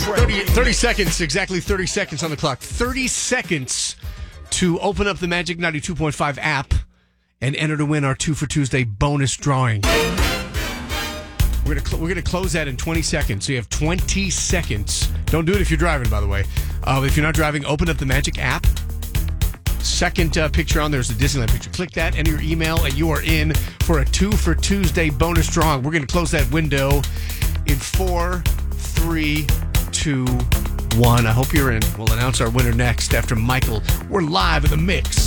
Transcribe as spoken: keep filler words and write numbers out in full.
thirty, thirty seconds, exactly thirty seconds on the clock. thirty seconds to open up the Magic ninety-two point five app and enter to win our Two for Tuesday bonus drawing. We're gonna cl- we're gonna close that in twenty seconds. So you have twenty seconds. Don't do it if you're driving, by the way. Uh, if you're not driving, open up the Magic app. Second uh, picture on there is the Disneyland picture. Click that, enter your email, and you are in for a Two for Tuesday bonus drawing. We're gonna close that window in four, three, two, one. I hope you're in. We'll announce our winner next after Michael. We're live in the mix.